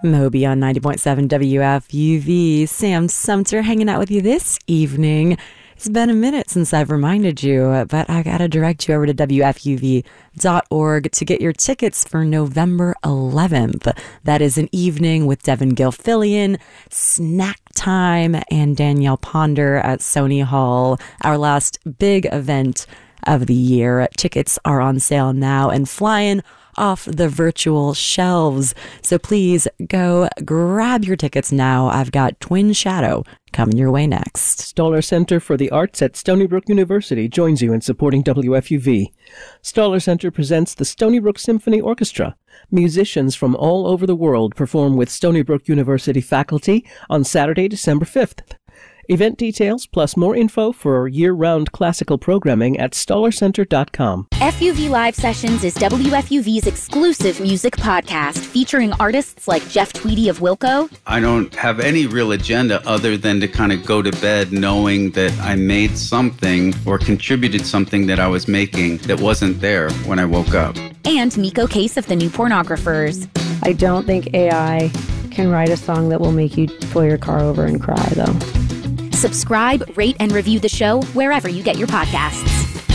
Moby on 90.7 WFUV. Sam Sumter hanging out with you this evening. It's been a minute since I've reminded you, but I got to direct you over to WFUV.org to get your tickets for November 11th. That is an evening with Devin Gilfillian, Snack Time, and Danielle Ponder at Sony Hall, our last big event of the year. Tickets are on sale now and flying off the virtual shelves. So please go grab your tickets now. I've got Twin Shadow coming your way next. Stoller Center for the Arts at Stony Brook University joins you in supporting WFUV. Stoller Center presents the Stony Brook Symphony Orchestra. Musicians from all over the world perform with Stony Brook University faculty on Saturday, December 5th. Event details plus more info for year-round classical programming at stollercenter.com. FUV Live Sessions is WFUV's exclusive music podcast featuring artists like Jeff Tweedy of Wilco. I don't have any real agenda other than to kind of go to bed knowing that I made something or contributed something that I was making that wasn't there when I woke up. And Miko Case of the New Pornographers. I don't think AI can write a song that will make you pull your car over and cry, though. Subscribe, rate, and review the show wherever you get your podcasts.